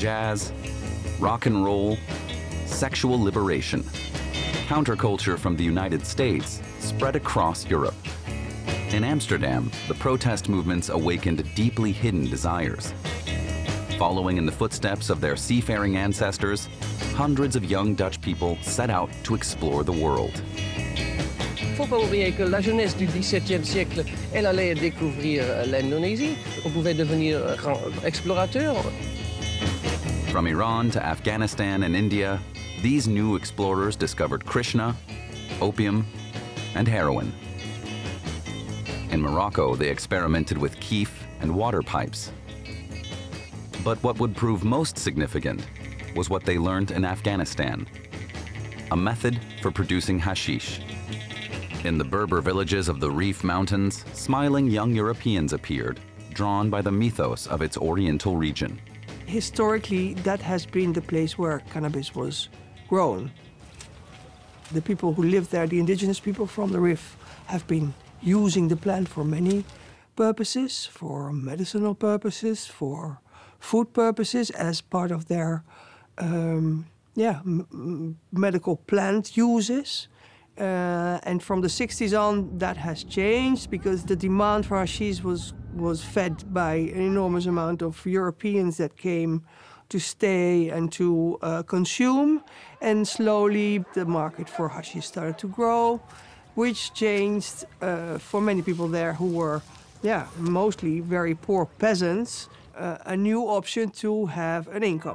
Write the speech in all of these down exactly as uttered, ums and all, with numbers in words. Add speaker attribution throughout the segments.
Speaker 1: Jazz, rock and roll, sexual liberation. Counterculture from the United States spread across Europe. In Amsterdam, the protest movements awakened deeply hidden desires. Following in the footsteps of their seafaring ancestors, hundreds of young Dutch people set out to explore the world.
Speaker 2: Il ne faut pas oublier que la jeunesse du dix-septième siècle, elle allait découvrir l'Indonésie. On pouvait devenir grand explorateur.
Speaker 1: From Iran to Afghanistan and India, these new explorers discovered Krishna, opium, and heroin. In Morocco, they experimented with keef and water pipes. But what would prove most significant was what they learned in Afghanistan, a method for producing hashish. In the Berber villages of the Rif Mountains, smiling young Europeans appeared, drawn by the mythos of its oriental region.
Speaker 3: Historically, that has been the place where cannabis was grown. The people who live there, the indigenous people from the Rif, have been using the plant for many purposes, for medicinal purposes, for food purposes, as part of their um, yeah, m medical plant uses. Uh, and from the sixties on, that has changed because the demand for hashish was, was fed by an enormous amount of Europeans that came to stay and to uh, consume. And slowly the market for hashish started to grow, which changed uh, for many people there who were, yeah, mostly very poor peasants, uh, a new option to have an income.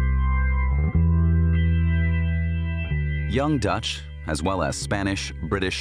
Speaker 1: Young Dutch, as well as Spanish, British,